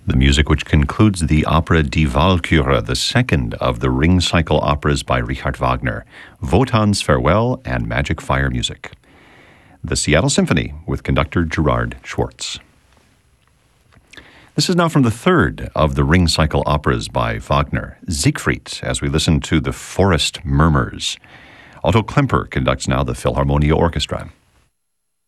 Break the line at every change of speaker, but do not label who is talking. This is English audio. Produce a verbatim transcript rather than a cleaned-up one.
The music which concludes the opera Die Walküre, the second of the Ring Cycle operas by Richard Wagner, Wotan's Farewell and Magic Fire music. The Seattle Symphony with conductor Gerard Schwartz. This is now from the third of the Ring Cycle operas by Wagner, Siegfried, as we listen to The Forest Murmurs. Otto Klemper conducts now the Philharmonia Orchestra.